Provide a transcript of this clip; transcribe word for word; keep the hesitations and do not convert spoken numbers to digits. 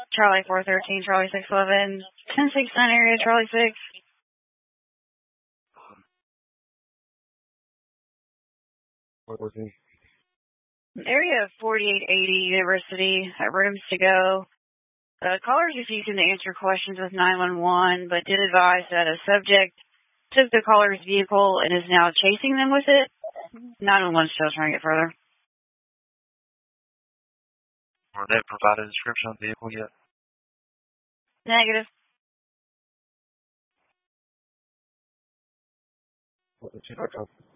Charlie four thirteen, Charlie six eleven, ten six nine area, Charlie six. What was he? Area forty-eight eighty, University, rooms to go. The caller is refusing to answer questions with nine one one, but did advise that a subject took the caller's vehicle and is now chasing them with it. nine one one still trying to get further. Were they provided a description of the vehicle yet? Negative. What did you look up?